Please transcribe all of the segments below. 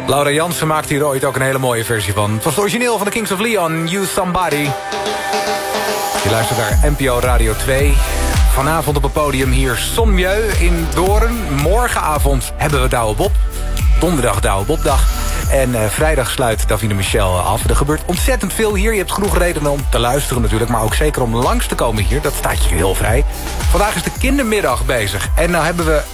Laura Jansen maakte hier ooit ook een hele mooie versie van. Het was het origineel van de Kings of Leon, You Somebody. Je luistert naar NPO Radio 2. Vanavond op het podium hier Sonmieu in Doorn. Morgenavond hebben we Douwe Bob. Donderdag Douwe Bobdag. En vrijdag sluit Davina Michel af. Er gebeurt ontzettend veel hier. Je hebt genoeg redenen om te luisteren natuurlijk. Maar ook zeker om langs te komen hier. Dat staat je heel vrij. Vandaag is de kindermiddag bezig. En nou hebben we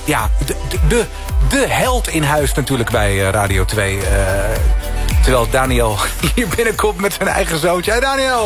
de held in huis natuurlijk bij Radio 2. Terwijl Daniel hier binnenkomt met zijn eigen zoontje. Hey Daniel!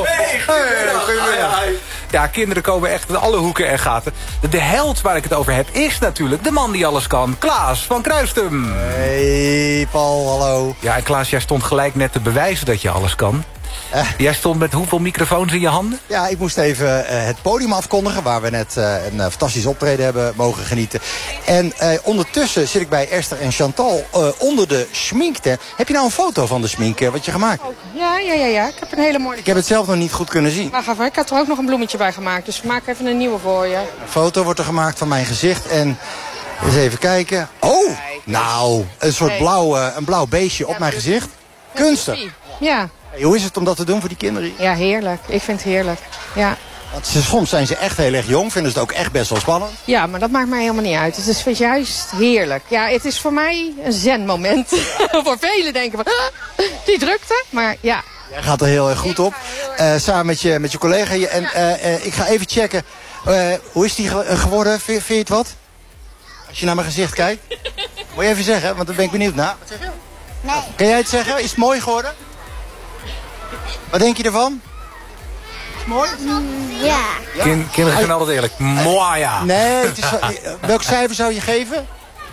Hey, ja, kinderen komen echt in alle hoeken en gaten. De held waar ik het over heb is natuurlijk de man die alles kan. Klaas van Kruistum. Hey Paul, hallo. Ja, en Klaas, jij stond gelijk net te bewijzen dat je alles kan. Jij stond met hoeveel microfoons in je handen? Ja, ik moest even het podium afkondigen... waar we net een fantastisch optreden hebben mogen genieten. En ondertussen zit ik bij Esther en Chantal onder de schminktent. Heb je nou een foto van de schmink wat je gemaakt hebt? Ja. Ik heb een hele mooie... Ik heb het zelf nog niet goed kunnen zien. Wacht even, ik had er ook nog een bloemetje bij gemaakt. Dus maak even een nieuwe voor je. Een foto wordt er gemaakt van mijn gezicht en... eens even kijken. Oh, nou, een soort blauw beestje op mijn gezicht. Kunstig. Ja. Hey, hoe is het om dat te doen voor die kinderen? Ja, heerlijk. Ik vind het heerlijk. Ja. Want soms zijn ze echt heel erg jong, vinden ze het ook echt best wel spannend. Ja, maar dat maakt mij helemaal niet uit. Het is juist heerlijk. Ja, het is voor mij een zenmoment. Voor velen denken van, die drukte. Maar ja. Jij gaat er heel erg goed op. Samen met je collega. En ik ga even checken. Hoe is die geworden? Vind je het wat? Als je naar mijn gezicht kijkt. Moet je even zeggen, want daar ben ik benieuwd naar. Wat zeg je? Nee. Kan jij het zeggen? Is het mooi geworden? Wat denk je ervan? Is het mooi? Ja. Kinderen zijn altijd eerlijk. Mooi ja. Nee, het is, welk cijfer zou je geven?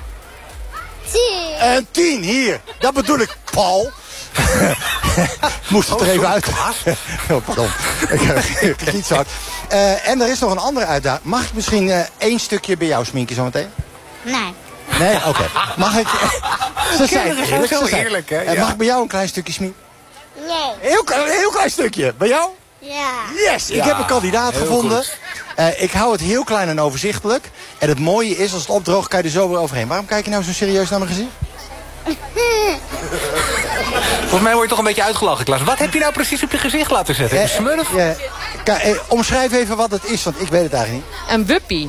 10. Een 10, hier. Dat bedoel ik, Paul. Moest het er even uit. Oh, pardon. Ik is niet zo hard. En er is nog een andere uitdaging. Mag ik misschien 1 stukje bij jou sminken zometeen? Nee. Nee? Oké. Mag ik... Ze zijn Kinderen zijn zo eerlijk, hè? Ja. Mag ik bij jou een klein stukje sminken? Nee. Heel klein stukje. Bij jou? Ja. Yes, ik heb een kandidaat gevonden. Ik hou het heel klein en overzichtelijk. En het mooie is, als het opdroogt, kan je er zo weer overheen. Waarom kijk je nou zo serieus naar mijn gezicht? Volgens mij word je toch een beetje uitgelachen, Klaas. Wat heb je nou precies op je gezicht laten zetten? Een smurf? Omschrijf even wat het is, want ik weet het eigenlijk niet. Een wuppie.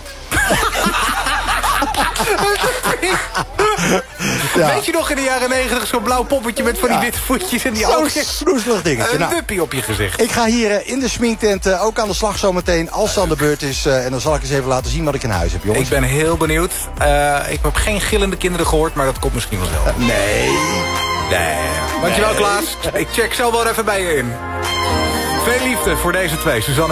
Ja. Weet je nog in de jaren 90 zo'n blauw poppetje met van die witte voetjes en die Zo'n oogjes? snoezelig dingetje. Een Nou, wuppie op je gezicht. ik ga hier in de sminktent ook aan de slag zometeen, als het aan de beurt is. En dan zal ik eens even laten zien wat ik in huis heb, jongens. Ik ben heel benieuwd. Ik heb geen gillende kinderen gehoord, maar dat komt misschien wel zelf. Nee. Dankjewel, Klaas. Ik check zo wel even bij je in. Veel liefde voor deze twee, Suzanne.